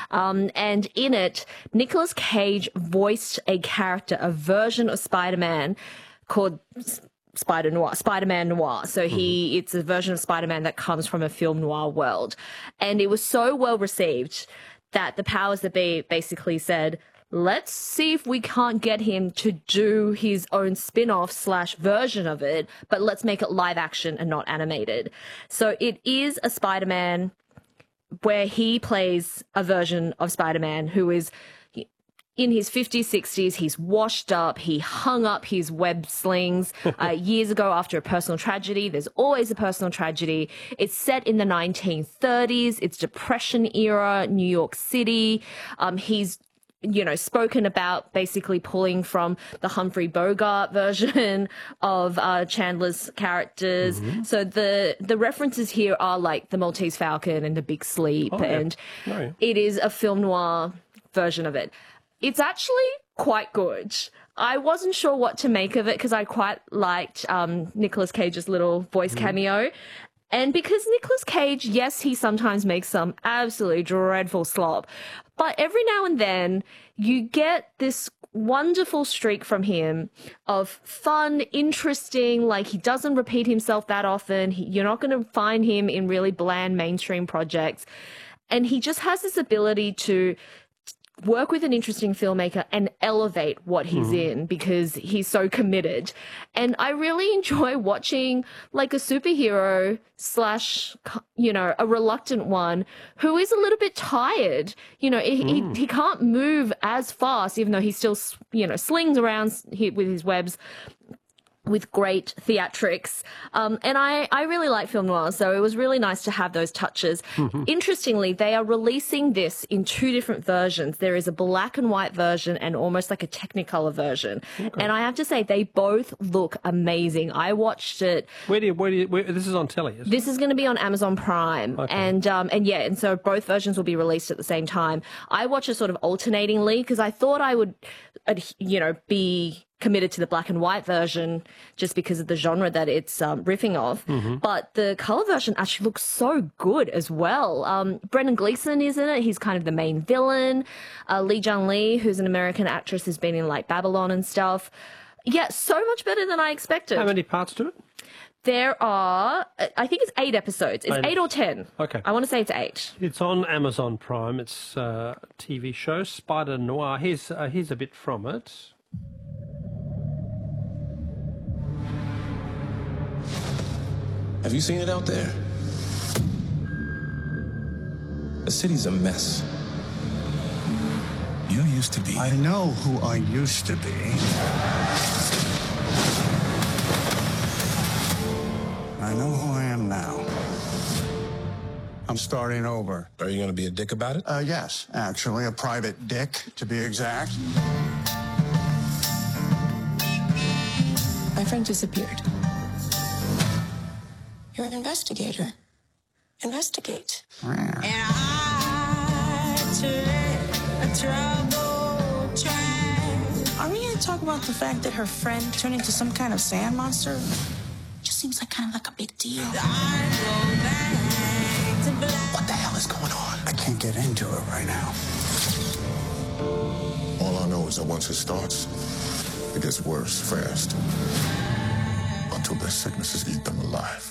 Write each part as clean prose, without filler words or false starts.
And in it, Nicolas Cage voiced a character, a version of Spider-Man called Spider-Man Noir. So it's a version of Spider-Man that comes from a film noir world. And it was so well received that the powers that be basically said, let's see if we can't get him to do his own spin-off / version of it, but let's make it live action and not animated. So it is a Spider-Man where he plays a version of Spider-Man who is in his 50s, 60s. He's washed up. He hung up his web slings years ago after a personal tragedy. There's always a personal tragedy. It's set in the 1930s. It's Depression era, New York City. He's spoken about basically pulling from the Humphrey Bogart version of Chandler's characters. So the references here are like the Maltese Falcon and the Big Sleep, and it is a film noir version of it. It's actually quite good. I wasn't sure what to make of it because I quite liked Nicolas Cage's little voice cameo. And because Nicolas Cage, yes, he sometimes makes some absolutely dreadful slop, but every now and then you get this wonderful streak from him of fun, interesting, like he doesn't repeat himself that often. You're not going to find him in really bland mainstream projects. And he just has this ability to work with an interesting filmmaker and elevate what he's in because he's so committed. And I really enjoy watching like a superhero / a reluctant one who is a little bit tired. He can't move as fast, even though he still, slings around with his webs with great theatrics. And I really like film noir, so it was really nice to have those touches. Interestingly, they are releasing this in 2 different versions. There is a black and white version and almost like a Technicolor version. And I have to say, they both look amazing. I watched it. Where this is on telly, This is going to be on Amazon Prime. And so both versions will be released at the same time. I watch it sort of alternatingly because I thought I would, be committed to the black and white version just because of the genre that it's riffing off. But the color version actually looks so good as well. Brendan Gleeson is in it. He's kind of the main villain. Lee Jung Lee, who's an American actress, has been in like Babylon and stuff. Yeah, so much better than I expected. How many parts to it? There are, I think it's 8 episodes. It's 8 or 10. Okay. I want to say it's 8. It's on Amazon Prime. It's a TV show, Spider Noir. Here's a bit from it. Have you seen it out there? The city's a mess. You used to be. I know who I used to be. I know who I am now. I'm starting over. Are you going to be a dick about it? Yes, actually, a private dick, to be exact. My friend disappeared. You're an investigator. Investigate. Yeah. And I took a trouble train. Are we going to talk about the fact that her friend turned into some kind of sand monster? Just seems like kind of like a big deal. What the hell is going on? I can't get into it right now. All I know is that once it starts, it gets worse fast. Until their sicknesses eat them alive.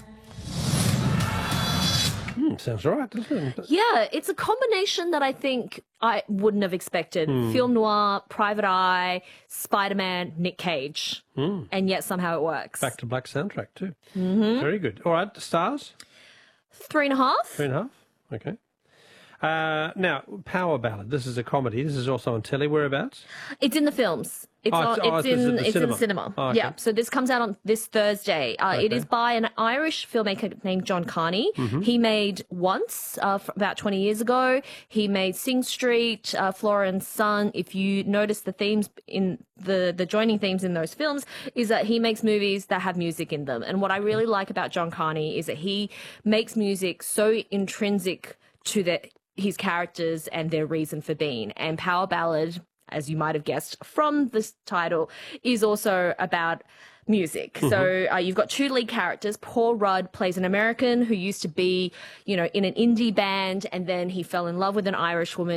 Sounds right, doesn't it? Yeah, it's a combination that I think I wouldn't have expected. Film noir, private eye, Spider-Man, Nick Cage. And yet somehow it works. Back to Black soundtrack too. Very good. All right, stars? 3.5. 3.5. Okay. Now, Power Ballad. This is a comedy. This is also on telly. Whereabouts? It's in the films. It's in the cinema. Oh, okay. Yeah, so this comes out on this Thursday. It is by an Irish filmmaker named John Carney. He made Once about 20 years ago. He made Sing Street, Flora and Son. If you notice the themes in the joining themes in those films is that he makes movies that have music in them. And what I really like about John Carney is that he makes music so intrinsic to his characters and their reason for being. And Power Ballad, as you might have guessed from this title, is also about music. So you've got 2 lead characters. Paul Rudd plays an American who used to be, in an indie band, and then he fell in love with an Irish woman